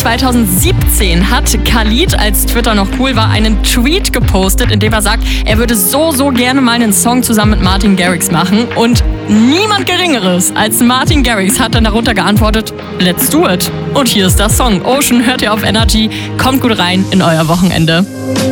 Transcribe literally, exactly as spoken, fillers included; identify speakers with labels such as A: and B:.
A: zweitausendsiebzehn hat Khalid, als Twitter noch cool war, einen Tweet gepostet, in dem er sagt, er würde so, so gerne mal einen Song zusammen mit Martin Garrix machen. Und niemand Geringeres als Martin Garrix hat dann darunter geantwortet, let's do it. Und hier ist der Song. Ocean hört ihr auf Energy. Kommt gut rein in euer Wochenende.